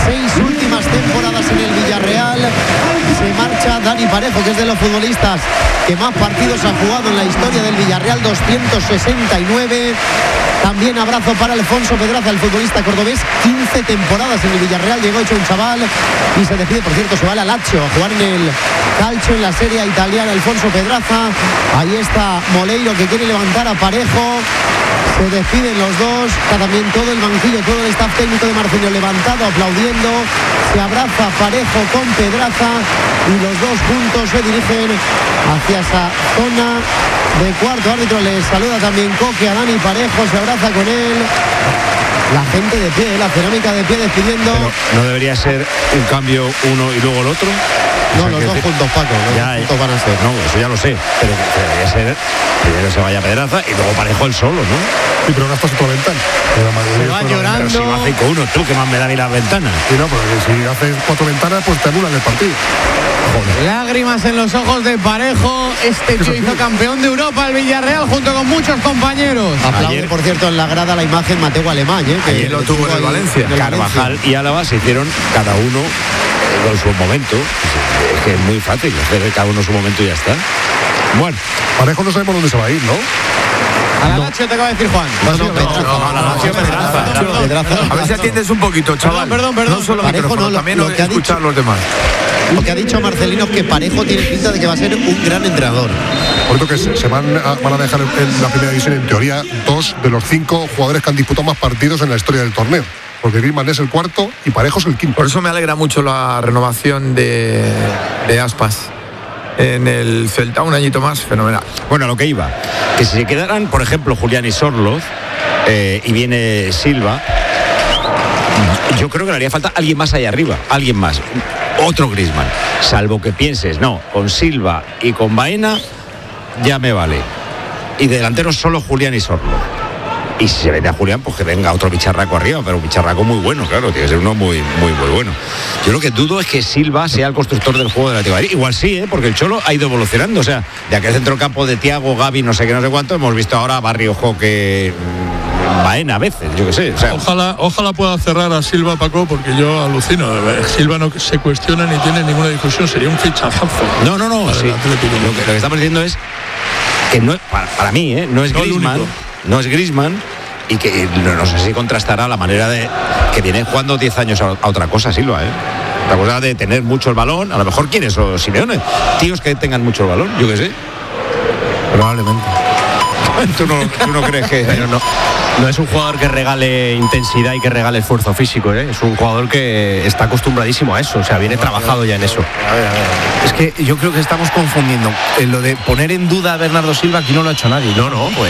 6 últimas temporadas en el Villarreal. Se marcha Dani Parejo, que es de los futbolistas que más partidos ha jugado en la historia del Villarreal, 269. También abrazo para Alfonso Pedraza, el futbolista cordobés, 15 temporadas en el Villarreal, llegó hecho un chaval y se decide, por cierto, se va a la Lazio a jugar en el Calcio, en la Serie italiana. Alfonso Pedraza, ahí está Moleiro, que quiere levantar a Parejo. Se despiden los dos, está también todo el banquillo, todo el staff técnico de Marcelino levantado, aplaudiendo. Se abraza Parejo con Pedraza y los dos juntos se dirigen hacia esa zona de cuarto árbitro. Les saluda también Coque a Dani Parejo, se abraza con él. La gente de pie, la cerámica de pie despidiendo. Pero ¿no debería ser un cambio uno y luego el otro? No, los dos juntos, Paco, los dos juntos van a ser. No, eso ya lo sé, pero debería ser primero se vaya Pedraza y luego Parejo el solo, ¿no? Sí, pero gastas otra ventana. Se va llorando. Pero si va 5-1, tú que más me da a mí las ventanas. Sí, no, porque si haces 4 ventanas, pues te anulan el partido. Joder. Lágrimas en los ojos de Parejo. Este tío hizo campeón de Europa el Villarreal junto con muchos compañeros. Aplaude, por cierto, en la grada la imagen Mateo Alemán, que ayer lo tuvo en el Valencia. Carvajal y Álava se hicieron cada uno con su momento. Es que es muy fácil hacer cada uno su momento y ya está. Bueno, Parejo no sabemos dónde se va a ir, ¿no? A la Lazio te acaba de decir Juan. A ver si atiendes un poquito, chaval. Perdón. No solo Parejo, micrófono, no, también lo que ha escuchar dicho, los demás. Lo que ha dicho Marcelino es que Parejo tiene pinta de que va a ser un gran entrenador. Por que se van a dejar en la primera división, en teoría, 2 de los 5 jugadores que han disputado más partidos en la historia del torneo. Porque Griezmann es el cuarto y Parejo es el quinto. Por eso me alegra mucho la renovación de Aspas en el Celta, un añito más, fenomenal. bueno, a lo que iba, que si se quedaran, por ejemplo, Julián y Sorloz y viene Silva, yo creo que le haría falta alguien más allá arriba, alguien más, otro Griezmann, salvo que pienses, no, con Silva y con Baena ya me vale, y delanteros solo Julián y Sorloz. Y si se vende a Julián, pues que venga otro bicharraco arriba, pero un bicharraco muy bueno, claro, tiene que ser uno muy bueno. Yo lo que dudo es que Silva sea el constructor del juego de la Madrid. Igual sí, porque el Cholo ha ido evolucionando, o sea, de aquel centrocampo de Thiago, Gavi, no sé qué, no sé cuánto, hemos visto ahora a Barrio Joque, Baena a veces, yo qué sé. O sea, Ojalá pueda cerrar a Silva, Paco, porque yo alucino. Silva no se cuestiona ni tiene ninguna discusión, sería un fichajazo. No, sí. Lo que estamos diciendo es que no, para mí, no es Griezmann. No es Griezmann y que no sé si contrastará la manera de que viene jugando 10 años a otra cosa Silva, la cosa de tener mucho el balón, a lo mejor quiere eso Simeone, tíos que tengan mucho el balón, yo qué sé. Probablemente. ¿Tú no crees que...? No es un jugador que regale intensidad y que regale esfuerzo físico, es un jugador que está acostumbradísimo a eso, o sea, viene trabajado ya en eso. Es que yo creo que estamos confundiendo lo de poner en duda a Bernardo Silva, aquí no lo ha hecho nadie.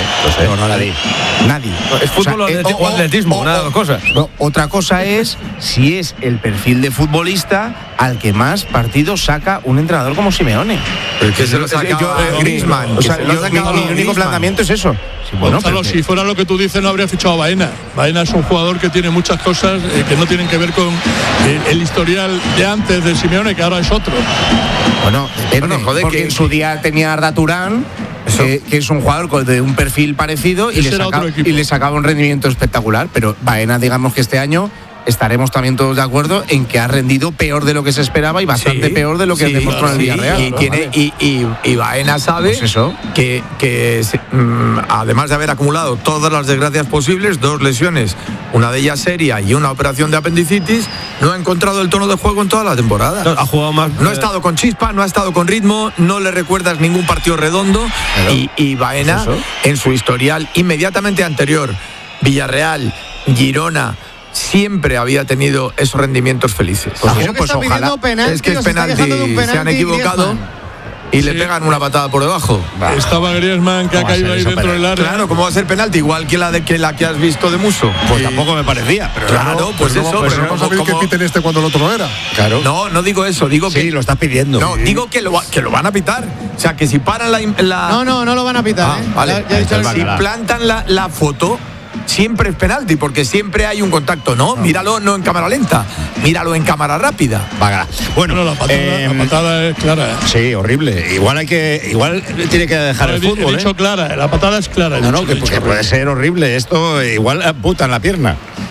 Nadie. Es fútbol o atletismo, una de las cosas. No, otra cosa es si es el perfil de futbolista al que más partidos saca un entrenador como Simeone. El que se lo saca Griezmann. O sea, mi único planteamiento es eso. Bueno, si fuera lo que tú dices, no habría fichado a Baena. Baena es un jugador que tiene muchas cosas que no tienen que ver con el historial de antes de Simeone, que ahora es otro. Bueno, porque en su día tenía Arda Turán, que es un jugador de un perfil parecido y le sacaba un rendimiento espectacular, pero Baena, digamos que este año estaremos también todos de acuerdo en que ha rendido peor de lo que se esperaba y bastante peor de lo que demostró en el Villarreal. Y Baena sabe que además de haber acumulado todas las desgracias posibles, 2 lesiones, una de ellas seria y una operación de apendicitis, no ha encontrado el tono de juego en toda la temporada. Ha jugado más. No ha estado con chispa, no ha estado con ritmo, no le recuerdas ningún partido redondo. Y Baena, en su historial inmediatamente anterior, Villarreal, Girona, siempre había tenido esos rendimientos felices. Pues ojalá. Es que es penalti, se han equivocado y le pegan una patada por debajo. Estaba Griezmann, que ha caído ahí dentro del área. Claro, ¿cómo va a ser penalti? Igual que la que has visto de Musso. Pues tampoco me parecía. Pero claro, pues eso. Pero vamos a ver que piten cuando el otro no era. Claro. No digo eso, digo que... Sí, lo estás pidiendo. No, digo que lo van a pitar. O sea, que si paran la... No lo van a pitar. Vale. Si plantan la foto, siempre es penalti, porque siempre hay un contacto, ¿no? Míralo no en cámara lenta, míralo en cámara rápida. Bueno, la patada es clara. Sí, horrible. Igual tiene que dejar el fútbol. He dicho clara, la patada es clara. Que puede ser horrible. Esto igual amputan la pierna.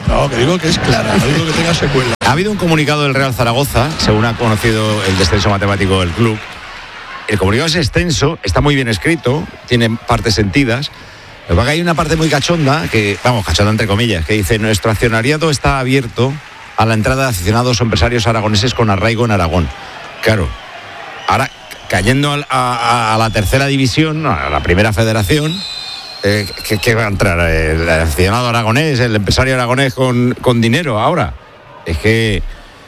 No, que digo que es clara, no digo que tenga secuela. Ha habido un comunicado del Real Zaragoza, según ha conocido el descenso matemático del club. El comunicado es extenso, está muy bien escrito, tiene partes sentidas. Lo que pasa es que hay una parte muy cachonda, cachonda entre comillas, que dice: nuestro accionariado está abierto a la entrada de aficionados o empresarios aragoneses con arraigo en Aragón. Claro, ahora cayendo a la tercera división, a la primera federación, ¿qué va a entrar? ¿El aficionado aragonés, el empresario aragonés con dinero ahora? Es que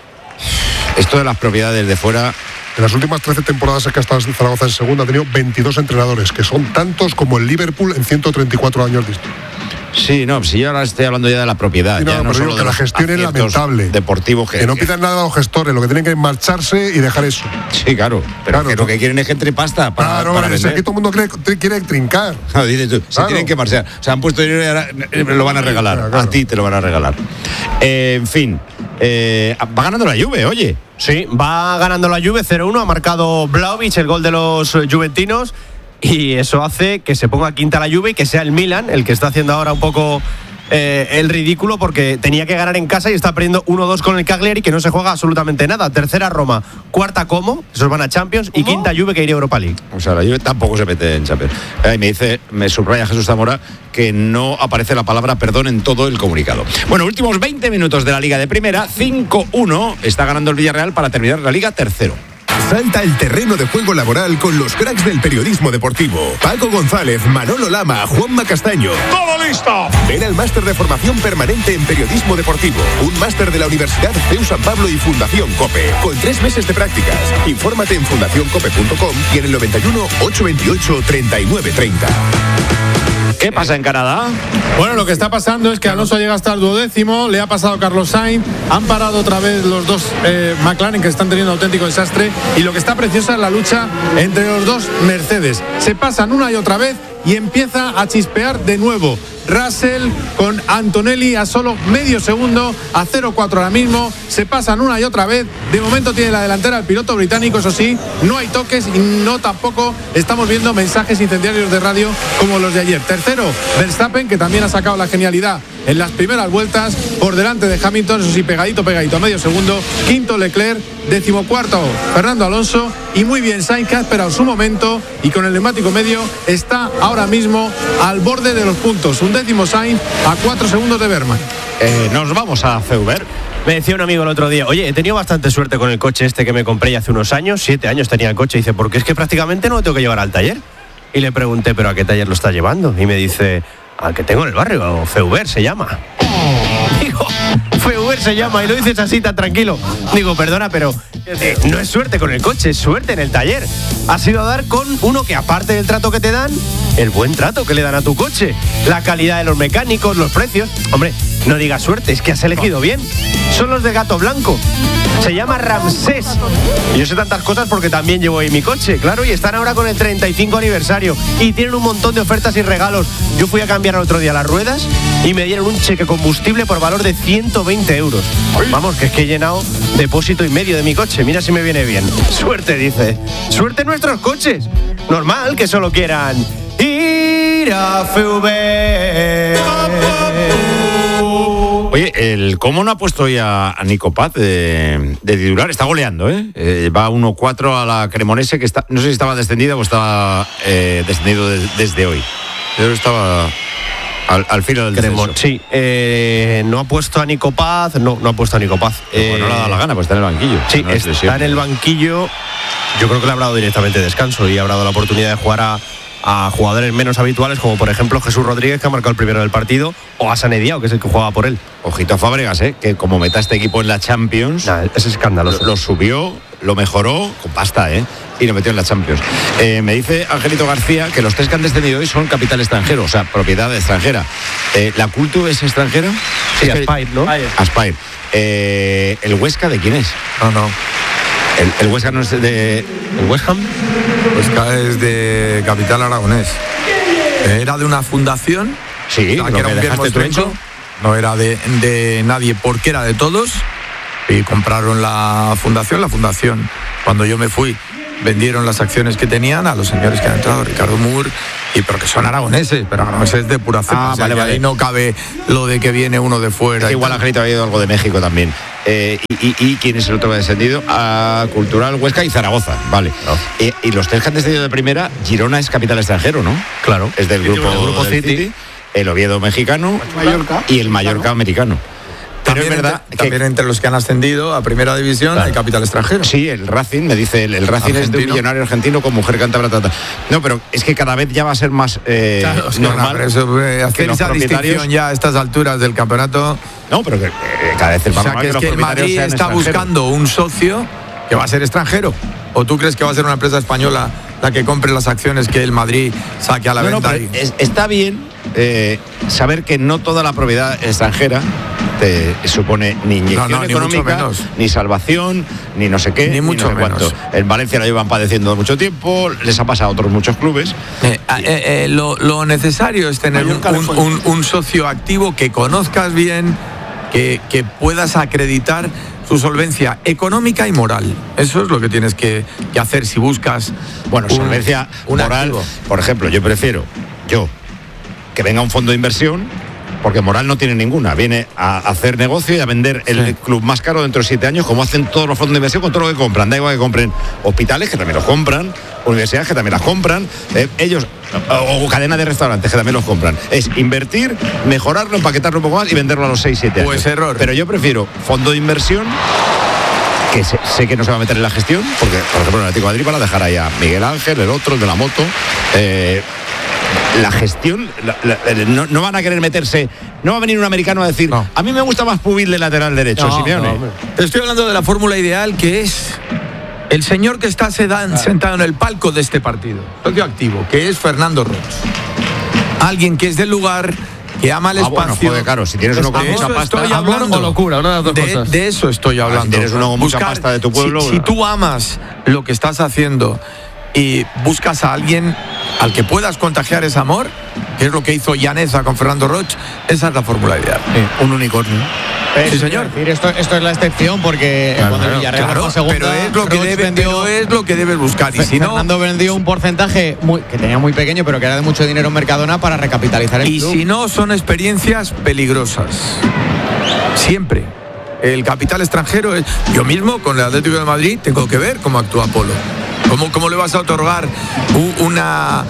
esto de las propiedades de fuera... En las últimas 13 temporadas que ha estado Zaragoza en segunda ha tenido 22 entrenadores, que son tantos como el Liverpool en 134 años de historia. Sí, no, si yo ahora estoy hablando ya de la propiedad. Sí, no solo de la gestión es lamentable. Deportivos que no pidan nada a los gestores, lo que tienen que es marcharse y dejar eso. Sí, claro, pero claro, que lo que quieren es que entre pasta para vender. Es que todo el mundo quiere trincar. No, dices tú, se tienen que marchar. O sea, han puesto dinero y ahora lo van a regalar. Claro. A ti te lo van a regalar. En fin, va ganando la Juve, oye. Sí, va ganando la Juve 0-1, ha marcado Vlahovic el gol de los juventinos y eso hace que se ponga quinta la Juve y que sea el Milan el que está haciendo ahora un poco el ridículo, porque tenía que ganar en casa y está perdiendo 1-2 con el Cagliari, que no se juega absolutamente nada. Tercera Roma, cuarta Como, esos van a Champions, y quinta Juve, que iría a Europa League. O sea, la Juve tampoco se mete en Champions. Me subraya Jesús Zamora que no aparece la palabra perdón en todo el comunicado. Bueno, últimos 20 minutos de la Liga de Primera, 5-1, está ganando el Villarreal para terminar la Liga tercero. Salta el terreno de juego laboral con los cracks del periodismo deportivo. Paco González, Manolo Lama, Juanma Castaño. ¡Todo listo! Ven al máster de formación permanente en periodismo deportivo. Un máster de la Universidad CEU San Pablo y Fundación COPE. Con 3 meses de prácticas. Infórmate en fundacioncope.com y en el 91 828 3930. ¿Qué pasa en Canadá? Bueno, lo que está pasando es que Alonso llega hasta el 12º, le ha pasado Carlos Sainz, han parado otra vez los dos McLaren, que están teniendo auténtico desastre, y lo que está preciosa es la lucha entre los dos Mercedes. Se pasan una y otra vez y empieza a chispear de nuevo. Russell con Antonelli a solo medio segundo, a 0-4 ahora mismo, se pasan una y otra vez. De momento tiene la delantera el piloto británico, eso sí, no hay toques y no tampoco estamos viendo mensajes incendiarios de radio como los de ayer. Tercero, Verstappen, que también ha sacado la genialidad en las primeras vueltas, por delante de Hamilton, eso sí, pegadito a medio segundo. Quinto, Leclerc, 14º, Fernando Alonso, y muy bien Sainz, que ha esperado su momento y con el neumático medio está ahora mismo al borde de los puntos. Un 10º Sainz a 4 segundos de Berman. Nos vamos a Feuber. Me decía un amigo el otro día: oye, he tenido bastante suerte con el coche este que me compré hace unos años, 7 años tenía el coche. Y dice: porque es que prácticamente no lo tengo que llevar al taller. Y le pregunté: ¿pero a qué taller lo está llevando? Y me dice: al que tengo en el barrio, Feuber se llama. Digo, Feuber se llama, y lo dices así tan tranquilo. Digo, perdona, pero no es suerte con el coche, es suerte en el taller. Has ido a dar con uno que, aparte del trato que te dan, el buen trato que le dan a tu coche, la calidad de los mecánicos, los precios. Hombre, no digas suerte, es que has elegido bien. Son los de Gato Blanco. Se llama Ramsés. Y yo sé tantas cosas porque también llevo ahí mi coche, claro, y están ahora con el 35 aniversario y tienen un montón de ofertas y regalos. Yo fui a cambiar el otro día las ruedas y me dieron un cheque combustible por valor de 120 euros. Vamos, que es que he llenado depósito y medio de mi coche. Mira si me viene bien. Suerte, dice. Suerte en nuestros coches. Normal que solo quieran ir a Feuber. Oye, el Como no ha puesto hoy a Nico Paz de titular, está goleando, ¿eh? Va 1-4 a la Cremonese, que está, no sé si estaba descendida o estaba descendido desde hoy. Yo estaba al filo del descenso. Sí, no ha puesto a Nico Paz, no ha puesto a Nico Paz. No le ha dado la gana, pues está en el banquillo. Sí, no está en el banquillo. Yo creo que le ha hablado directamente de descanso y ha hablado la oportunidad de jugar a jugadores menos habituales, como por ejemplo Jesús Rodríguez, que ha marcado el primero del partido, o a Sané Diao, que es el que jugaba por él. Ojito a Fábregas, que como meta este equipo en la Champions, es escandaloso. Lo subió, lo mejoró con pasta, y lo metió en la Champions. Me dice Angelito García que los 3 que han descendido hoy son capital extranjero, o sea, propiedad extranjera. ¿La Cultu es extranjera? Sí, Aspire, ¿no? Aspire. ¿El Huesca de quién es? No. El Huesca no es de... ¿El West Ham? Huesca es de capital aragonés. Era de una fundación. Sí, que era un bien monstruoso. No era de nadie porque era de todos. Y compraron la fundación. La fundación, cuando yo me fui, vendieron las acciones que tenían a los señores que han entrado, Ricardo Moore, pero que son aragoneses, pero aragoneses de pura cepa. Vale. Ahí no cabe lo de que viene uno de fuera. Es que igual Angelito había ido algo de México también. ¿Y quién es el otro que ha descendido? A Cultural, Huesca y Zaragoza, vale. No. Y los 3 que han descendido de primera, Girona es capital extranjero, ¿no? Claro. Es del grupo City, el Oviedo mexicano y el Mallorca americano. Pero También es verdad también entre los que han ascendido a primera división hay capital extranjero. Sí, el Racing, me dice, el Racing argentino. Es de un millonario argentino con mujer cántabra. No, pero es que cada vez ya va a ser más normal. Pero eso, hacer esa distinción ya a estas alturas del campeonato. No, pero que cada vez es más normal. Que es que el Madrid está buscando un socio que va a ser extranjero. ¿O tú crees que va a ser una empresa española la que compre las acciones que el Madrid saque a la venta? Está bien saber que no toda la propiedad extranjera te supone ni inyección económica, ni salvación, ni no sé qué, ni mucho no sé menos. En Valencia lo llevan padeciendo mucho tiempo, les ha pasado a otros muchos clubes. Lo necesario es tener un socio activo que conozcas bien, que puedas acreditar su solvencia económica y moral. Eso es lo que tienes que hacer si buscas solvencia moral. Activo. Por ejemplo, yo prefiero que venga un fondo de inversión, porque moral no tiene ninguna. Viene a hacer negocio y a vender el club más caro dentro de 7 años, como hacen todos los fondos de inversión con todo lo que compran. Da igual que compren hospitales, que también los compran, universidades, que también las compran, ellos, o cadenas de restaurantes, que también los compran. Es invertir, mejorarlo, empaquetarlo un poco más y venderlo a los 6-7 años. Pues error. Pero yo prefiero fondo de inversión, que sé que no se va a meter en la gestión, porque, por ejemplo, en el Atlético de Madrid van a dejar ahí a Miguel Ángel, el otro, el de la moto. La gestión, no van a querer meterse. No va a venir un americano a decir, a mí me gusta más Pubil de lateral derecho, Simeone. Estoy hablando de la fórmula ideal, que es el señor que está sentado en el palco de este partido, socio activo, que es Fernando Roch. Alguien que es del lugar, que ama el espacio. Claro, si tienes uno con mucha pasta. Amor o locura, una de las dos cosas. De eso estoy hablando. Si tienes uno con mucha pasta de tu pueblo. Si tú amas lo que estás haciendo y buscas a alguien al que puedas contagiar ese amor, que es lo que hizo Llaneza con Fernando Roch, esa es la fórmula ideal. Un unicornio. Sí, señor. Esto es la excepción, porque cuando el Villarreal fue segunda, pero es lo que debes buscar. Y si no, Fernando vendió un porcentaje que tenía muy pequeño, pero que era de mucho dinero en Mercadona, para recapitalizar el club. Y si no, son experiencias peligrosas. Siempre. El capital extranjero es... Yo mismo, con el Atlético de Madrid, tengo que ver cómo actúa Polo. ¿Cómo le vas a otorgar una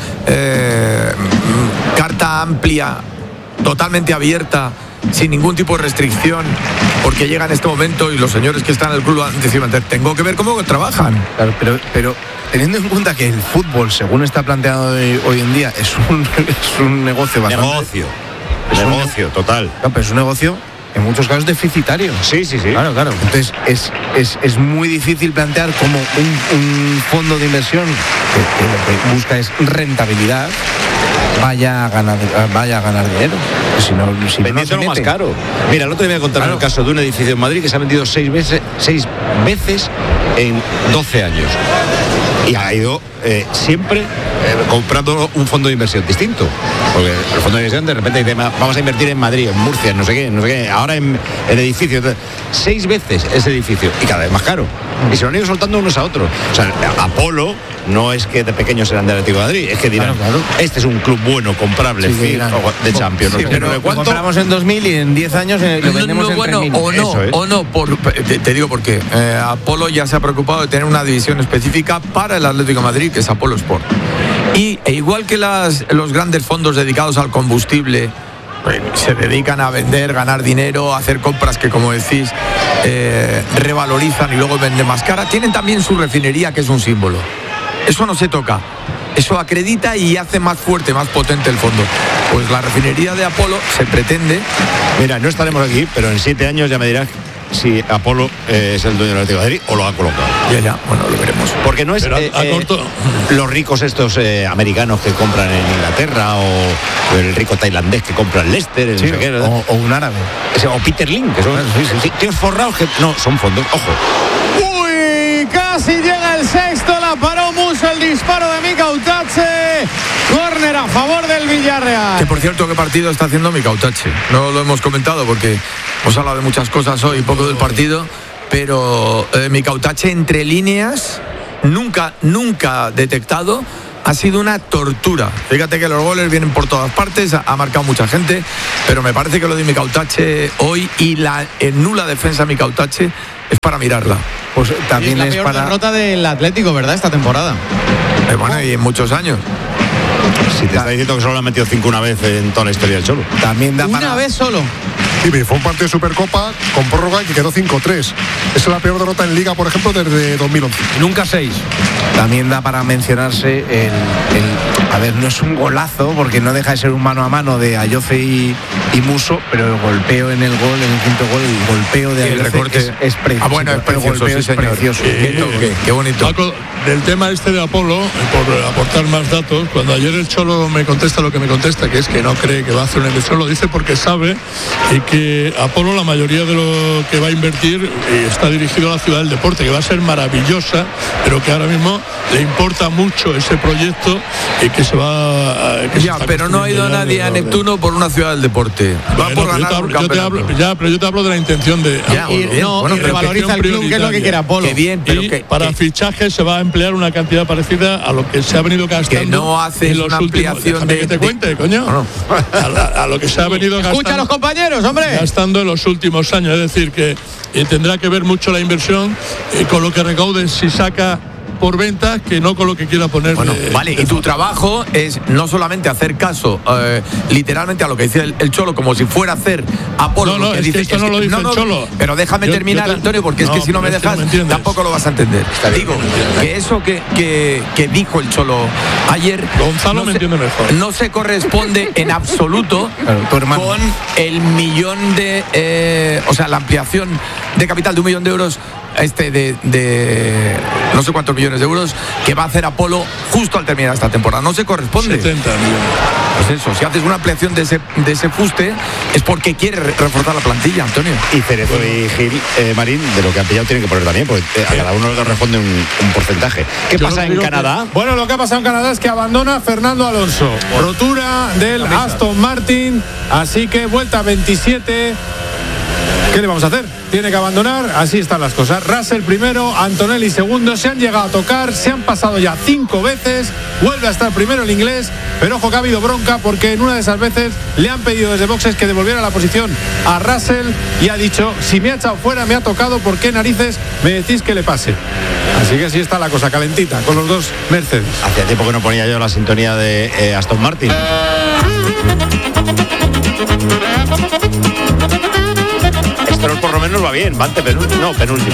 carta amplia, totalmente abierta, sin ningún tipo de restricción, porque llega en este momento y los señores que están en el club decían, tengo que ver cómo trabajan? Claro, pero teniendo en cuenta que el fútbol, según está planteado hoy en día, es un negocio bastante... Negocio, total. No, pero es un negocio en muchos casos deficitario. Sí. Claro. Entonces es muy difícil plantear como un fondo de inversión que lo que busca es rentabilidad, vaya a ganar dinero. Si vendiendo lo más caro. Mira, el otro día me contaron el caso de un edificio en Madrid que se ha vendido 6 veces en 12 años. Y ha ido siempre comprando un fondo de inversión distinto. Porque el fondo de inversión de repente dice, vamos a invertir en Madrid, en Murcia, no sé qué. Ahora en edificios. 6 veces ese edificio y cada vez más caro. Y se lo han ido soltando unos a otros. O sea, Apolo no es que de pequeños eran del Atlético de Madrid, es que dirán, este es un club bueno, comprable, de Champions. Pero lo compramos en 2000 y en 10 años lo vendemos en 3000. Te digo por qué. Apolo ya se ha preocupado de tener una división específica para el Atlético de Madrid, que es Apolo Sport. E igual que los grandes fondos dedicados al combustible se dedican a vender, ganar dinero, hacer compras que, como decís, revalorizan y luego venden más cara, tienen también su refinería, que es un símbolo. Eso no se toca. Eso acredita y hace más fuerte, más potente el fondo. Pues la refinería de Apolo se pretende... Mira, no estaremos aquí, pero en 7 años ya me dirás si Apolo es el dueño del Atlético de Madrid o lo ha colocado. Ya, bueno, lo veremos. Porque no es los ricos estos americanos que compran en Inglaterra, o el rico tailandés que compra en Leicester, sí, no sé qué, o un árabe. O Peter Lim, que son tíos forrados que no, son fondos. Ojo. Uy, casi llega el sexto, la paró Musa, el disparo de Mika Utache. Córner a favor del Villarreal. Que por cierto, ¿qué partido está haciendo Mika Utache? No lo hemos comentado porque hemos hablado de muchas cosas hoy, poco del partido, pero Mika Utache entre líneas, nunca detectado ha sido una tortura. Fíjate que los goles vienen por todas partes, ha marcado mucha gente, pero me parece que lo de Mikautache hoy y la nula defensa de Mikautache es para mirarla. Pues también es la peor derrota del Atlético, ¿verdad? Esta temporada. Bueno, y en muchos años. Si te está diciendo que solo le han metido 5 una vez en toda la historia del Cholo. También da una vez solo. Sí, fue un partido de Supercopa con prórroga que quedó 5-3. Esa es la peor derrota en Liga, por ejemplo, desde 2011. Nunca 6. También da para mencionarse a ver, no es un golazo, porque no deja de ser un mano a mano de Ayoce y Muso, pero el golpeo en el gol, en el quinto gol, el golpeo de Ayoce es precioso. Bueno, es precioso, el golpeo sí, es precioso. Qué bonito. Paco, del tema este de Apolo, por aportar más datos, cuando ayer el Cholo me contesta lo que me contesta, que es que no cree que va a hacer una inversión, lo dice porque sabe que Apolo, la mayoría de lo que va a invertir está dirigido a la ciudad del deporte, que va a ser maravillosa, pero que ahora mismo le importa mucho ese proyecto y que se va pero no ha ido nadie a Neptuno por una ciudad del deporte. Va por ganar un campeonato. Pero yo te hablo de la intención de revaloriza el club, que es lo que quiere Apolo. Qué bien, pero para fichajes se va a emplear una cantidad parecida a lo que se ha venido gastando. Que no haces una ampliación que te cuente, coño. A lo que se ha venido gastando. Escucha a los compañeros, hombre. Gastando en los últimos años, es decir, que tendrá que ver mucho la inversión con lo que recaude si saca por ventas que no con lo que quiera poner. Bueno, vale, y tu trabajo es no solamente hacer caso literalmente a lo que dice el Cholo, como si fuera a hacer Apolo. No, es que esto no lo dice el Cholo. Pero déjame terminar, Antonio, porque es que si no me dejas, tampoco lo vas a entender. Digo, que eso que dijo el Cholo ayer, Gonzalo me entiende mejor. No se corresponde en absoluto con el millón de... o sea, la ampliación de capital de 1 millón de euros de no sé cuántos millones de euros que va a hacer Apolo justo al terminar esta temporada. No se corresponde. 70 millones. Pues eso, si haces una ampliación de ese fuste es porque quiere reforzar la plantilla, Antonio. Y Cerezo y Gil, Marín, de lo que han pillado tienen que poner también, porque a cada uno le corresponde un porcentaje. ¿Qué pasa en Canadá? Bueno, lo que ha pasado en Canadá es que abandona Fernando Alonso. Rotura del Aston Martin, así que vuelta 27. ¿Qué le vamos a hacer? Tiene que abandonar, así están las cosas. Russell primero, Antonelli segundo, se han llegado a tocar, se han pasado ya 5 veces, vuelve a estar primero el inglés, pero ojo que ha habido bronca porque en una de esas veces le han pedido desde boxes que devolviera la posición a Russell y ha dicho, si me ha echado fuera, me ha tocado, ¿por qué narices me decís que le pase? Así que así está la cosa, calentita, con los dos Mercedes. Hacía tiempo que no ponía yo la sintonía de Aston Martin. Stroll por lo menos va bien, va penúltimo.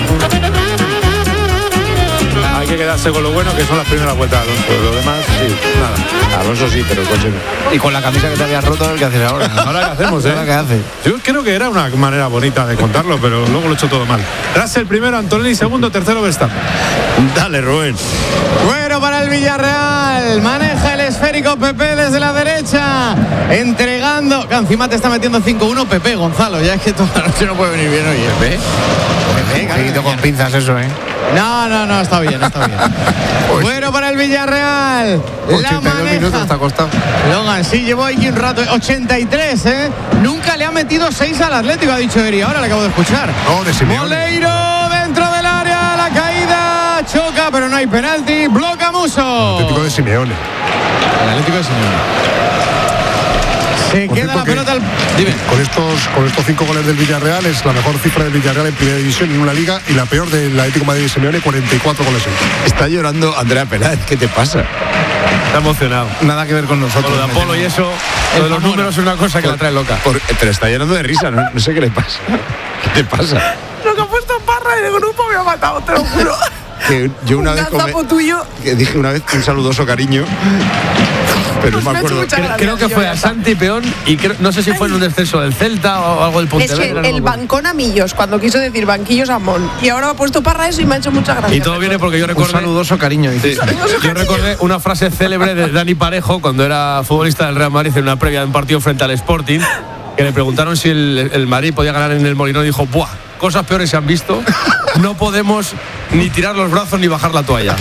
Hay que quedarse con lo bueno, que son las primeras vueltas de Alonso. Lo demás, sí, nada. Alonso sí, pero el coche no. Y con la camisa que te habías roto, ¿qué haces ahora? Ahora qué hacemos, ¿Ahora qué hace? Yo creo que era una manera bonita de contarlo, pero luego lo he hecho todo mal. Russell primero, Antonelli segundo, tercero Verstappen. Dale, Rubén. Bueno, para el Villarreal, maneja el esférico Pepe desde la derecha, entregando, que encima te está metiendo 5-1 Pepe, Gonzalo, ya es que toda la noche no puede venir bien hoy, Pepe. Pepe, con pinzas eso, No, está bien. Bueno, para el Villarreal, 82 minutos está costado. Logan, sí, llevó ahí un rato, 83, nunca le ha metido 6 al Atlético, ha dicho Eri, ahora le acabo de escuchar. No, de Simeone. Moleiro dentro del área, la caída, choca, pero no hay penalti, bloca Muso. Atlético de Simeone. El Atlético de Simeone. Se queda la pelota Dime. Con estos 5 goles del Villarreal es la mejor cifra del Villarreal en primera división en una liga y la peor del Atlético de Madrid de Simeone, 44 goles. Está llorando Andrea Peláez, ¿qué te pasa? Está emocionado. Nada que ver con nosotros. Lo de Apolo y eso, lo de los números es una cosa que la trae loca. Pero está llorando de risa, no sé qué le pasa. ¿Qué te pasa? Lo que ha puesto Parra en el grupo me ha matado, te lo juro. Que yo una vez que dije una vez un saludoso cariño, pero no me acuerdo. Creo que fue a Santi Peón y no sé si fue en un descenso del Celta o algo del Pontevedra. Es que el bancón a Millos, cuando quiso decir banquillos a Mon, y ahora ha puesto Parra eso y me ha hecho mucha gracia. Y todo viene porque yo recordé un saludoso cariño. Sí. Yo recordé una frase célebre de Dani Parejo cuando era futbolista del Real Madrid en una previa de un partido frente al Sporting, que le preguntaron si el Madrid podía ganar en el Molinón y dijo, ¡buah! Cosas peores se han visto. No podemos ni tirar los brazos ni bajar la toalla.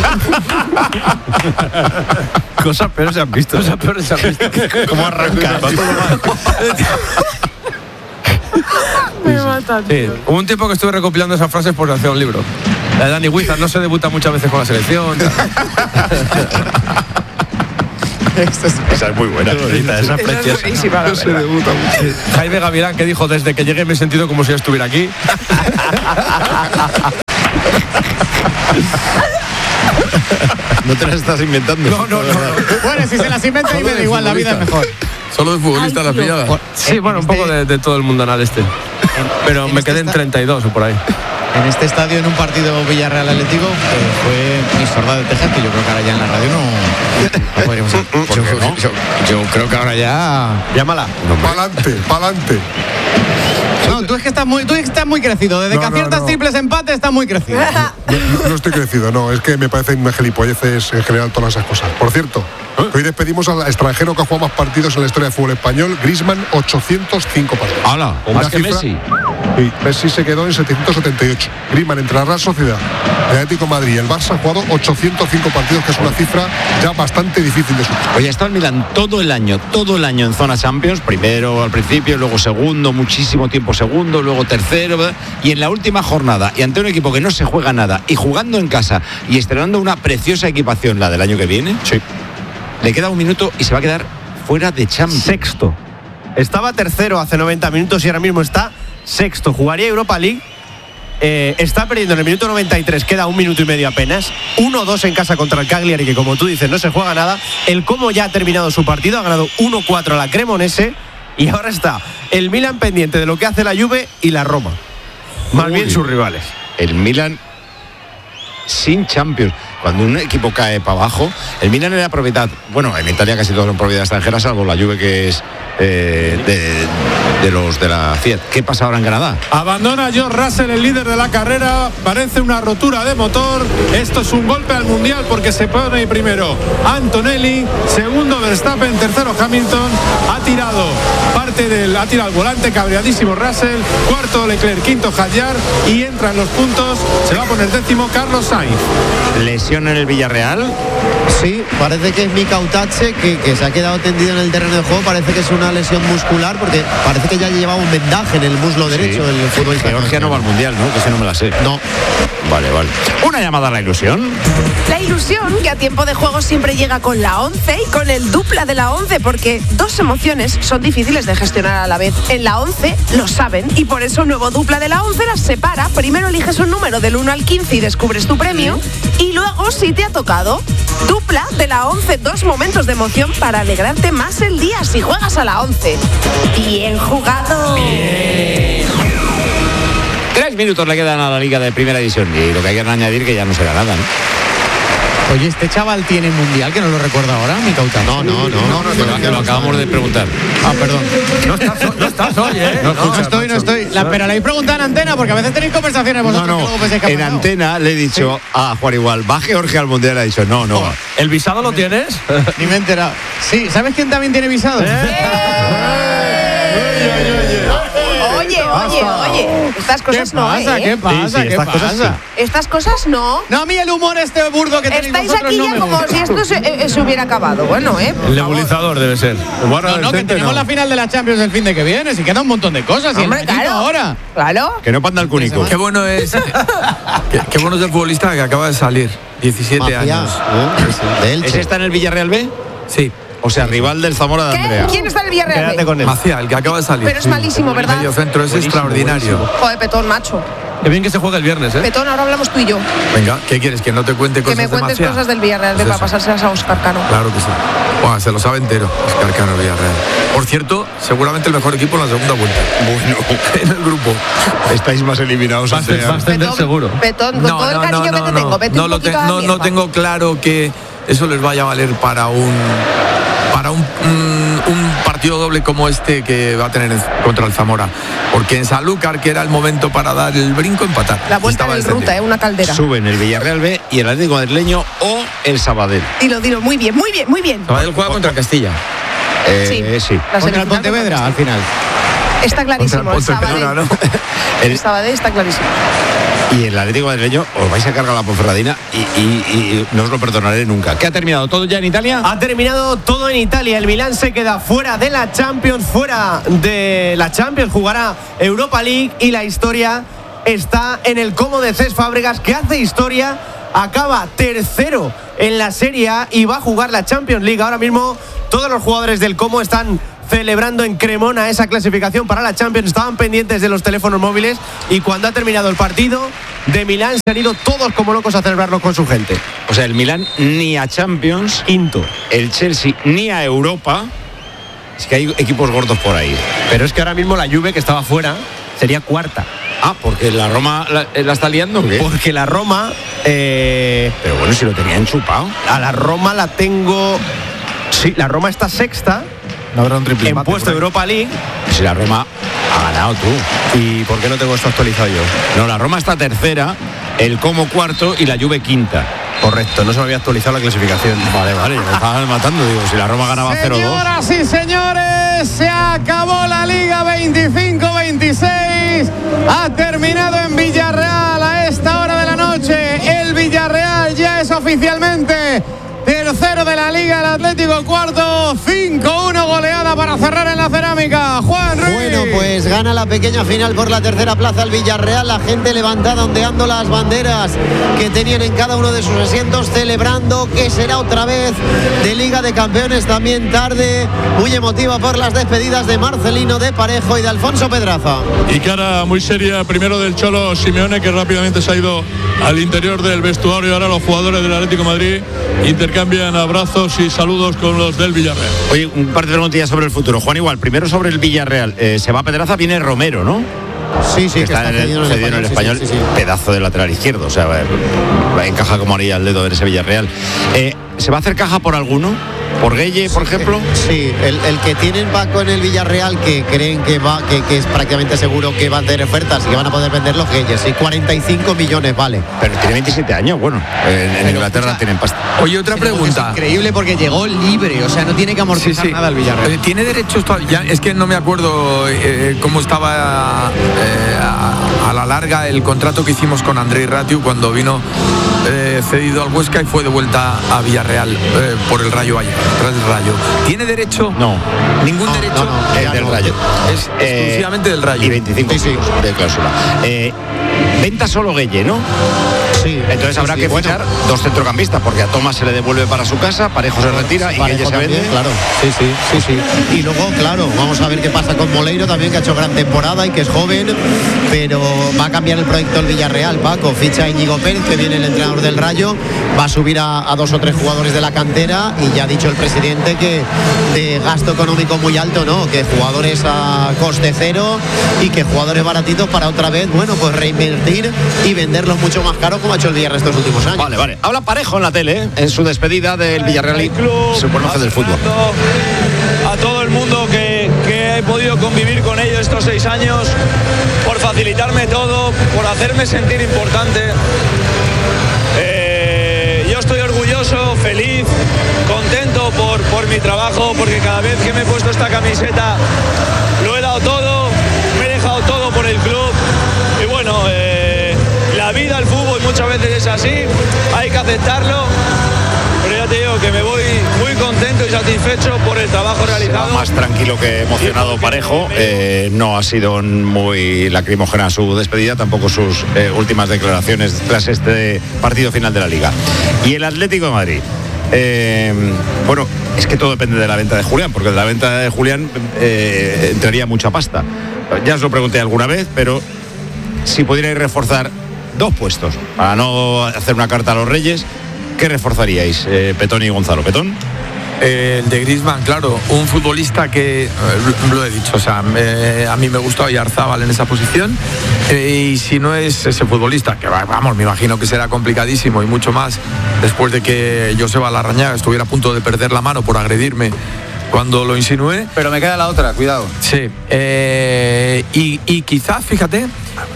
Cosas peores se han visto. Cosas peores se han visto. ¿Cómo arranca? Me matan. Sí. Hubo un tiempo que estuve recopilando esas frases por hacer un libro. La de Dani Huizar, no se debuta muchas veces con la selección. Esa es muy buena. Esa es preciosa. Buenísima, la verdad. Jaime Gavilán, que dijo: desde que llegué me he sentido como si ya estuviera aquí. No te las estás inventando. No. Bueno, si se las inventa y me da igual, la vida es mejor. Solo de futbolista la pillada. Sí, bueno, un poco de todo el mundanal este. Pero me quedé en 32 o por ahí. En este estadio, en un partido Villarreal Atlético, fue mi sorda de Tejas, que yo creo que ahora ya en la radio no podríamos. Yo creo que ahora ya. Llámala. Pa'lante. No, tú es que estás muy crecido. Desde que aciertas triples empates, estás muy crecido. No estoy crecido, no. Es que me parecen gilipolleces en general todas esas cosas. Por cierto, hoy despedimos al extranjero que ha jugado más partidos en la historia del fútbol español, Griezmann, 805 partidos. ¡Hala! Más que Messi. Sí, Messi se quedó en 778. Griezmann entre la Real Sociedad, el Atlético de Madrid y el Barça ha jugado 805 partidos, que es una cifra ya bastante difícil de superar. Oye, ha estado el Milan todo el año en zona Champions, primero al principio, luego segundo, muchísimo tiempo segundo, luego tercero, ¿verdad? Y en la última jornada, y ante un equipo que no se juega nada, y jugando en casa, y estrenando una preciosa equipación, la del año que viene, sí, le queda un minuto y se va a quedar fuera de Champions. Sexto. Estaba tercero hace 90 minutos y ahora mismo está sexto. Jugaría Europa League. Está perdiendo en el minuto 93, queda un minuto y medio apenas. 1-2 en casa contra el Cagliari, que como tú dices no se juega nada. El Como ya ha terminado su partido, ha ganado 1-4 a la Cremonese. Y ahora está el Milan pendiente de lo que hace la Juve y la Roma. Más bien sus rivales. El Milan sin Champions. Cuando un equipo cae para abajo, el Milan era propiedad, bueno, en Italia casi todos son propiedad extranjera, salvo la Juve, que es de los de la Fiat. ¿Qué pasa ahora en Canadá? Abandona George Russell, el líder de la carrera. Parece una rotura de motor. Esto es un golpe al mundial, porque se pone primero Antonelli, segundo Verstappen, tercero Hamilton. Ha tirado el volante, cabreadísimo Russell. Cuarto Leclerc, quinto Hadjar, y entra en los puntos. Se va a poner décimo Carlos Sainz. ¿Lesión en el Villarreal? Sí, parece que es Mika Utache, que se ha quedado tendido en el terreno de juego. Parece que es una lesión muscular, porque parece que ya llevaba un vendaje en el muslo derecho del futbolista. Georgia no va al mundial, ¿no? Que ese no me la sé. No. Vale. Una llamada a la ilusión. La ilusión, que a tiempo de juego siempre llega con la 11 y con el dupla de la 11, porque dos emociones son difíciles de gestionar a la vez. En la 11 lo saben, y por eso un nuevo dupla de la 11 las separa. Primero eliges un número del 1 al 15 y descubres tu premio, y luego, si te ha tocado, dupla de la 11, dos momentos de emoción para alegrarte más el día si juegas a la 11. Bien jugado. Bien. 3 minutos le quedan a la Liga de Primera División, y lo que hay que añadir que ya no será nada, ¿no? Oye, ¿este chaval tiene mundial, que no lo recuerda ahora, Mika Utache? No, lo acabamos de preguntar. Perdón. No estás hoy, ¿eh? No estoy. Pero le habéis preguntado en antena, porque a veces tenéis conversaciones vosotros. No. Que luego pensáis que ha En pasado. antena le he dicho a Juan Igual, va Georgia al mundial, ha dicho, no. ¿El visado lo tienes? Ni me he enterado. Sí, ¿sabes quién también tiene visado? Oye, estas cosas no hay, ¿eh? ¿Qué pasa? Sí, ¿Qué estas cosas pasa? Estas cosas no. No, a mí el humor burdo que tenéis Estáis vosotros aquí no ya me como gusta. si esto se hubiera acabado. Bueno, El nebulizador debe ser. No, que tenemos la final de la Champions el fin de que viene. Si queda un montón de cosas. Hombre, y claro. ahora. Claro. Que no panda el cúnico. Qué bueno es qué bueno es el futbolista que acaba de salir, 17 Mafia, años. de Elche. ¿Ese está en el Villarreal B? Sí. O sea, rival del Zamora de Andrea. ¿Quién está en el Villarreal? Quédate con él. Macía, el que acaba de salir. Pero es malísimo, ¿verdad? Medio centro es extraordinario. Joder, Petón, macho. Qué bien que se juega el viernes, ¿eh? Petón, ahora hablamos tú y yo. Venga, ¿qué quieres? ¿Que no te cuente Que cosas me cuentes de Macía? cosas del Villarreal Pues para eso. pasárselas a Óscar Cano. Claro que sí. Buah, se lo sabe entero, Óscar Cano Villarreal. Por cierto, seguramente el mejor equipo en la segunda vuelta. Bueno, en el grupo. Estáis más eliminados. Va a ascender seguro. Petón, con todo el cariño que te tengo, vete un poquito a la mierda. No tengo claro que eso les vaya a valer para un partido doble como este que va a tener contra el Zamora, porque en Sanlúcar, que era el momento para dar el brinco, empatar. La vuelta en ruta, una caldera. Suben el Villarreal B y el Atlético Madrileño o el Sabadell. Dilo, muy bien. Sabadell juega contra Castilla. Sí. Contra el Pontevedra, al final. Está clarísimo, el Sabadell. El Sabadell está clarísimo. Y el Atlético Madrileño os vais a cargar la Ponferradina y no os lo perdonaré nunca. ¿Qué ha terminado todo ya en Italia? Ha terminado todo en Italia. El Milán se queda fuera de la Champions, jugará Europa League, y la historia está en el Como de Cesc Fábregas, que hace historia acaba tercero en la Serie A y va a jugar la Champions League. Ahora mismo todos los jugadores del Como están celebrando en Cremona esa clasificación para la Champions. Estaban pendientes de los teléfonos móviles y cuando ha terminado el partido de Milán se han ido todos como locos a celebrarlo con su gente. O sea, el Milán ni a Champions, quinto. El Chelsea ni a Europa. Es que hay equipos gordos por ahí. Pero es que ahora mismo la Juve, que estaba fuera, sería cuarta. Ah, porque la Roma la está liando, ¿o qué? Porque la Roma... Pero bueno, si lo tenía enchupado. A la Roma la tengo... Sí, la Roma está sexta. No habrá un triple en puesto de Europa League. Si la Roma ha ganado tú. ¿Y por qué no tengo esto actualizado yo? No, la Roma está tercera, el Como cuarto y la Juve quinta. Correcto, no se me había actualizado la clasificación. Vale, me estaban matando. Digo, si la Roma ganaba 0-2. Señoras y señores, se acabó la Liga 25-26. Ha terminado en Villarreal a esta hora de la noche. El Villarreal ya es oficialmente tercero de la Liga, el Atlético cuarto. 5-1 goleada para cerrar en la cerámica. Juan Ruiz. Bueno, pues gana la pequeña final por la tercera plaza el Villarreal. La gente levantada, ondeando las banderas que tenían en cada uno de sus asientos, celebrando que será otra vez de Liga de Campeones. También tarde muy emotiva por las despedidas de Marcelino, de Parejo y de Alfonso Pedraza. Y cara muy seria primero del Cholo Simeone, que rápidamente se ha ido al interior del vestuario. Y ahora los jugadores del Atlético de Madrid intercambian abrazos y saludos con los del Villarreal. Oye, un par de preguntillas sobre el futuro. Juan, igual, primero sobre el Villarreal. Se va a Pedraza, viene Romero, ¿no? Sí, que está cedido en el Español. Sí. Pedazo de lateral izquierdo. O sea, encaja como haría el dedo de ese Villarreal. ¿Se va a hacer caja por alguno? ¿Por Gueye, por ejemplo? Sí, el que tienen Paco en el Villarreal, que creen que es prácticamente seguro que van a tener ofertas y que van a poder vender los Gueyes. Sí, 45 millones, vale. Pero tiene 27 años, bueno. En Inglaterra escucha, tienen pasta. Oye, otra pregunta. Es increíble porque llegó libre, o sea, no tiene que amortizar nada el Villarreal. ¿Tiene derecho? Ya, es que no me acuerdo cómo estaba a la larga el contrato que hicimos con Andrei Ratiu cuando vino cedido al Huesca y fue de vuelta a Villarreal por el Rayo ayer, tras el Rayo. ¿Tiene derecho? No. ¿Ningún derecho? No, del Rayo. Es exclusivamente del Rayo. Y 25 de cláusula. Venta solo Gueye, ¿no? Sí. Entonces habrá que fichar dos centrocampistas, porque a Tomás se le devuelve para su casa, Parejo se retira y Gueye se vende. Claro, sí. Y luego, claro, vamos a ver qué pasa con Moleiro también, que ha hecho gran temporada y que es joven, pero va a cambiar el proyecto el Villarreal, Paco. Ficha a Íñigo Pérez, que viene el entrenador del Rayo, va a subir a 2 o 3 jugadores de la cantera y ya ha dicho el presidente que de gasto económico muy alto, ¿no? Que jugadores a coste cero y que jugadores baratitos para otra vez, bueno, pues reinvertir y venderlos mucho más caros como ha hecho el Villarreal estos últimos años. Vale. Habla Parejo en la tele, en su despedida del Villarreal y su conoce del fútbol. A todo el mundo que he podido convivir con ellos estos 6 años, por facilitarme todo, por hacerme sentir importante. Yo estoy orgulloso, feliz, contento por mi trabajo, porque cada vez que me he puesto esta camiseta lo he dado todo, me he dejado todo por el club. Y bueno, la vida, el fútbol muchas veces es así, hay que aceptarlo. Pero ya te digo que me voy muy contento y satisfecho por el trabajo realizado. Más tranquilo que emocionado Parejo. No ha sido muy lacrimógena su despedida, tampoco sus últimas declaraciones tras este partido final de la Liga. Y el Atlético de Madrid. Bueno, es que todo depende de la venta de Julián, porque de la venta de Julián entraría mucha pasta. Ya os lo pregunté alguna vez, pero si pudierais reforzar 2 puestos para no hacer una carta a los Reyes, ¿qué reforzaríais, Petón y Gonzalo? ¿Petón? El de Griezmann, claro, un futbolista que, lo he dicho, o sea, a mí me gusta Oyarzábal en esa posición, y si no es ese futbolista, que vamos, me imagino que será complicadísimo y mucho más después de que Joseba Larrañaga estuviera a punto de perder la mano por agredirme cuando lo insinué. Pero me queda la otra, cuidado. Sí, y quizás, fíjate,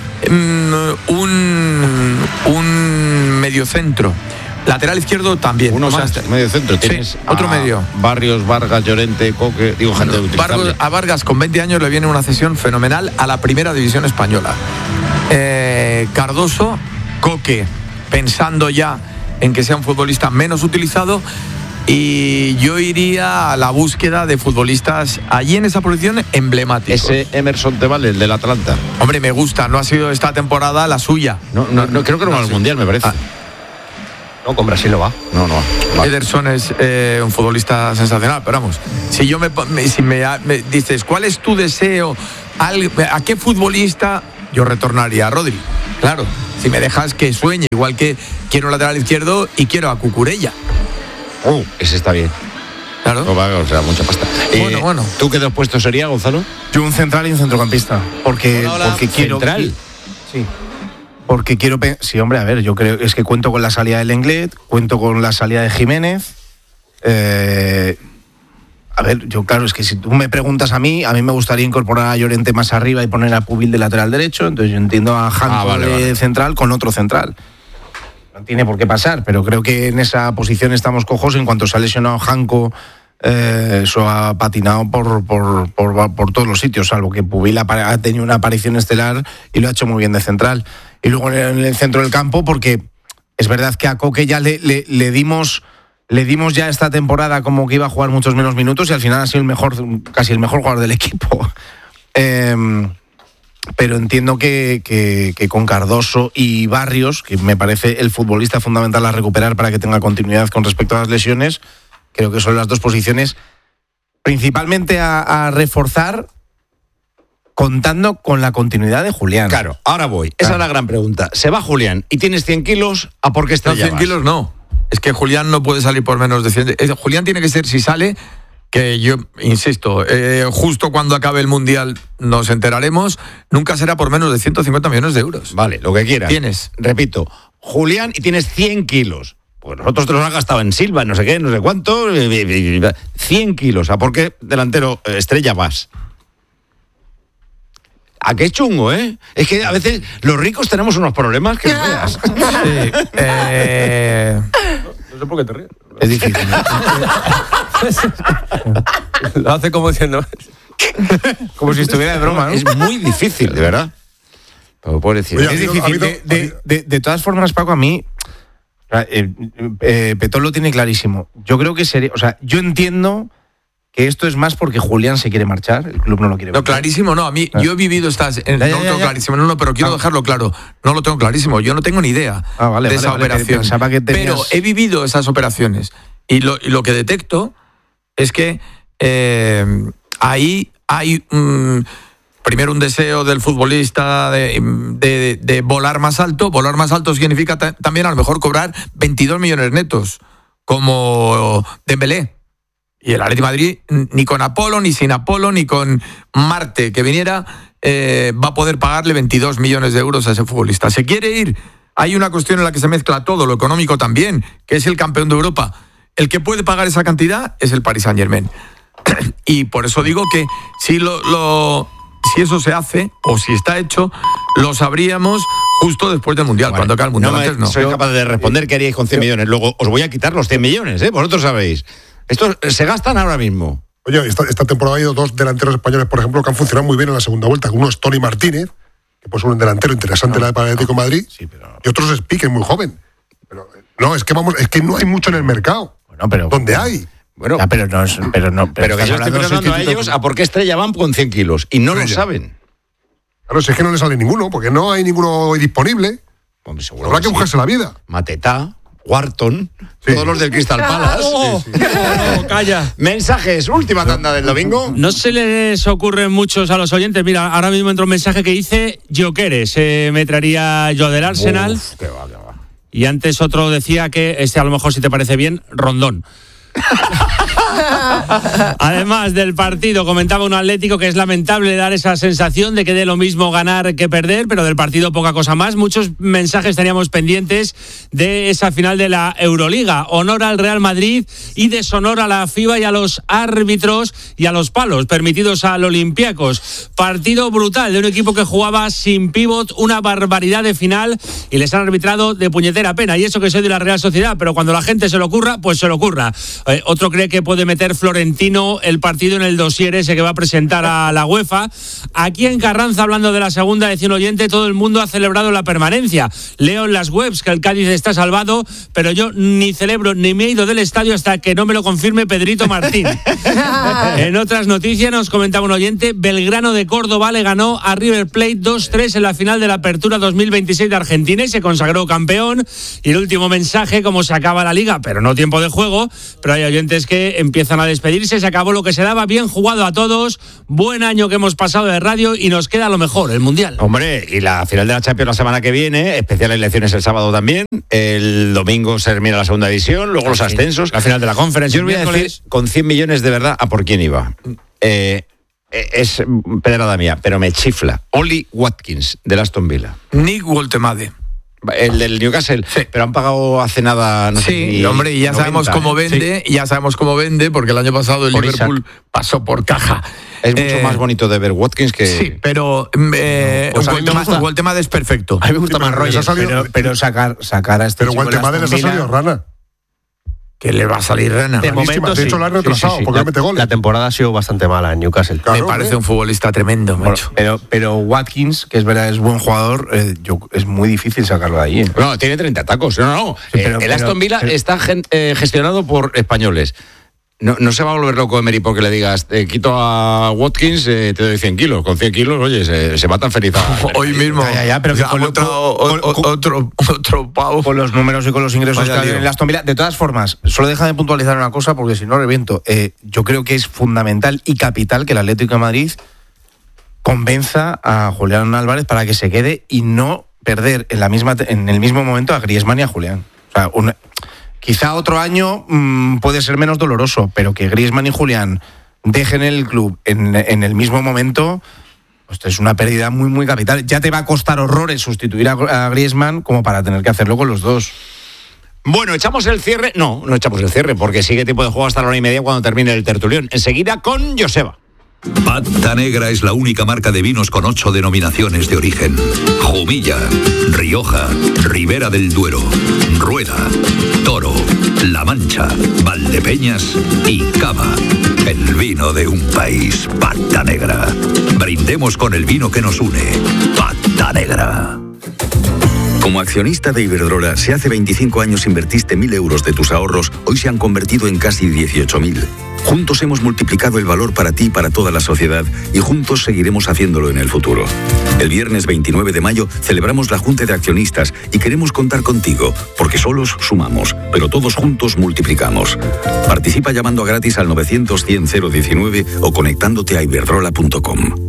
un mediocentro. Lateral izquierdo también. Uno más, medio centro. Tienes otro medio. Barrios, Vargas, Llorente, Coque. Digo, gente utilizable. A Vargas con 20 años le viene una cesión fenomenal a la primera división española. Cardoso, Coque, pensando ya en que sea un futbolista menos utilizado. Y yo iría a la búsqueda de futbolistas allí en esa posición emblemáticos. Ese Emerson Tebal, el del Atalanta. Hombre, me gusta. No ha sido esta temporada la suya. No creo que no va al Mundial, me parece. No, con Brasil no va. No. Vale. Ederson es un futbolista sensacional, pero vamos, si me dices, ¿cuál es tu deseo? ¿A qué futbolista? Yo retornaría a Rodri. Claro, si me dejas que sueñe, igual que quiero un lateral izquierdo y quiero a Cucurella. Ese está bien. Claro. O sea, mucha pasta. Bueno. ¿Tú qué dos puestos sería, Gonzalo? Yo un central y un centrocampista. Porque quiero. ¿Central? Sí. Porque quiero. Sí, hombre, a ver, yo creo es que cuento con la salida de Lenglet, cuento con la salida de Jiménez. A ver, yo claro, es que si tú me preguntas a mí me gustaría incorporar a Llorente más arriba y poner a Pubil de lateral derecho, entonces yo entiendo a Janko de central con otro central. No tiene por qué pasar, pero creo que en esa posición estamos cojos. En cuanto se ha lesionado Janko, eso ha patinado por todos los sitios, salvo que Pubil ha tenido una aparición estelar y lo ha hecho muy bien de central. Y luego en el centro del campo, porque es verdad que a Coque ya le dimos ya esta temporada como que iba a jugar muchos menos minutos y al final ha sido casi el mejor jugador del equipo. Pero entiendo que con Cardoso y Barrios, que me parece el futbolista fundamental a recuperar para que tenga continuidad con respecto a las lesiones, creo que son las dos posiciones principalmente a reforzar, contando con la continuidad de Julián. Claro, ahora voy. Esa es la gran pregunta. Se va Julián y tienes 100 kilos, ¿a por qué Estrella vas? 100 kilos no. Es que Julián no puede salir por menos de 100. Julián tiene que ser, si sale, que yo insisto, justo cuando acabe el Mundial nos enteraremos, nunca será por menos de 150 millones de euros. Vale, lo que quieras. Tienes. Repito, Julián y tienes 100 kilos. Pues nosotros te los has gastado en Silva, no sé qué, no sé cuánto. 100 kilos. ¿A por qué delantero Estrella vas? ¿A qué chungo, eh? Es que a veces los ricos tenemos unos problemas que no veas. Sí, no sé por qué te ríes. Es difícil. Lo hace como diciendo... Como si estuviera de broma, ¿no? Es muy difícil, de verdad. Pero puedo decir, Oye, es difícil. De todas formas, Paco, a mí... Petón lo tiene clarísimo. Yo creo que sería... O sea, yo entiendo... que esto es más porque Julián se quiere marchar, el club no lo quiere marchar. No, clarísimo no, a mí, yo he vivido estas... no lo tengo clarísimo, pero quiero dejarlo claro, no lo tengo clarísimo, yo no tengo ni idea de esa operación, pero he vivido esas operaciones y lo que detecto es que ahí hay primero un deseo del futbolista de volar más alto significa también a lo mejor cobrar 22 millones netos, como Dembélé. Y el Atlético de Madrid, ni con Apolo, ni sin Apolo, ni con Marte que viniera, va a poder pagarle 22 millones de euros a ese futbolista. ¿Se quiere ir? Hay una cuestión en la que se mezcla todo, lo económico también, que es el campeón de Europa. El que puede pagar esa cantidad es el Paris Saint-Germain. Y por eso digo que si si eso se hace, o si está hecho, lo sabríamos justo después del Mundial, cuando acabe el Mundial. Antes no. Soy capaz de responder qué haríais con 100 millones. Luego os voy a quitar los 100 millones, ¿eh? Vosotros sabéis. Estos se gastan ahora mismo. Oye, esta temporada ha habido dos delanteros españoles, por ejemplo, que han funcionado muy bien en la segunda vuelta. Uno es Toni Martínez, que puede ser un delantero interesante para el Atlético de Madrid, y otro es Piqué, muy joven. Pero, es que no hay mucho en el mercado. Bueno, pero ¿dónde hay? Bueno, pero que yo estoy preguntando a ellos a por qué Estrella van con 100 kilos y no lo saben. Claro, si es que no le sale ninguno, porque no hay ninguno disponible. Pues habrá que buscarse la vida. Mateta, Wharton, todos los del Crystal Palace. Calla. Mensajes, última tanda del domingo. No se les ocurren muchos a los oyentes. Mira, ahora mismo entra un mensaje que dice Gyökeres, me traería yo del Arsenal. Qué va. Y antes otro decía que, a lo mejor si te parece bien, Rondón. Además del partido, comentaba un Atlético que es lamentable dar esa sensación de que dé lo mismo ganar que perder, pero del partido poca cosa más. Muchos mensajes teníamos pendientes de esa final de la Euroliga. Honor al Real Madrid y deshonor a la FIBA y a los árbitros y a los palos permitidos al Olympiacos. Partido brutal de un equipo que jugaba sin pívot, una barbaridad de final, y les han arbitrado de puñetera pena. Y eso que soy de la Real Sociedad, pero cuando la gente se lo ocurra, pues se lo ocurra. Otro cree que puede meter Florentino el partido en el dossier ese que va a presentar a la UEFA. Aquí en Carranza, hablando de la segunda, decía un oyente, todo el mundo ha celebrado la permanencia. Leo en las webs que el Cádiz está salvado, pero yo ni celebro ni me he ido del estadio hasta que no me lo confirme Pedrito Martín. En otras noticias nos comentaba un oyente, Belgrano de Córdoba le ganó a River Plate 2-3 en la final de la Apertura 2026 de Argentina y se consagró campeón. Y el último mensaje, como se acaba la liga, pero no tiempo de juego, pero hay oyentes que empiezan a despedirse, se acabó lo que se daba, bien jugado a todos, buen año que hemos pasado de radio y nos queda lo mejor, el Mundial. Hombre, y la final de la Champions la semana que viene, especial elecciones el sábado también, el domingo se termina la segunda división, luego los ascensos. La final de la Conference. Yo os voy a decir, con 100 millones de verdad, ¿a por quién iba? Es pedrada mía, pero me chifla. Oli Watkins, del Aston Villa. Nick Woltemade. El del Newcastle, sí. Pero han pagado hace nada, no sé. Sí, hombre, y ya 90, sabemos cómo vende, sí. Ya sabemos cómo vende, porque el año pasado el por Liverpool Isaac. Pasó por caja. Es mucho más bonito de ver Watkins que... Sí, pero Woltemade es perfecto. A mí me gusta más Rogers, pero sacar a este pero Woltemade les ha salido rana. Que le va a salir rana. De momento, de hecho, lo han retrasado porque no mete goles. La temporada ha sido bastante mala en Newcastle. Claro, me parece un futbolista tremendo, macho. Pero Watkins, que es verdad, es buen jugador, es muy difícil sacarlo de ahí. No, tiene 30 tacos. No. Sí, el Aston Villa está gestionado por españoles. No se va a volver loco Emery porque le digas, quito a Watkins, te doy 100 kilos. Con 100 kilos, oye, se va tan feliz. Hoy mismo. Pero que con otro pavo. Con los números y con los ingresos que hay en el Aston Villa. De todas formas, solo déjame puntualizar una cosa porque si no reviento. Yo creo que es fundamental y capital que el Atlético de Madrid convenza a Julián Álvarez para que se quede y no perder en el mismo momento a Griezmann y a Julián. O sea, quizá otro año puede ser menos doloroso, pero que Griezmann y Julián dejen el club en el mismo momento, pues es una pérdida muy, muy capital. Ya te va a costar horrores sustituir a Griezmann como para tener que hacerlo con los dos. Bueno, ¿echamos el cierre? No echamos el cierre, porque sigue tiempo de juego hasta la 1:30 cuando termine el tertulión. Enseguida con Joseba. Pata Negra es la única marca de vinos con 8 denominaciones de origen. Jumilla, Rioja, Ribera del Duero, Rueda, Toro, La Mancha, Valdepeñas y Cava. El vino de un país, Pata Negra. Brindemos con el vino que nos une, Pata Negra. Como accionista de Iberdrola, si hace 25 años invertiste 1.000 euros de tus ahorros, hoy se han convertido en casi 18.000. Juntos hemos multiplicado el valor para ti y para toda la sociedad y juntos seguiremos haciéndolo en el futuro. El viernes 29 de mayo celebramos la Junta de Accionistas y queremos contar contigo, porque solos sumamos, pero todos juntos multiplicamos. Participa llamando a gratis al 900 100 019 o conectándote a iberdrola.com.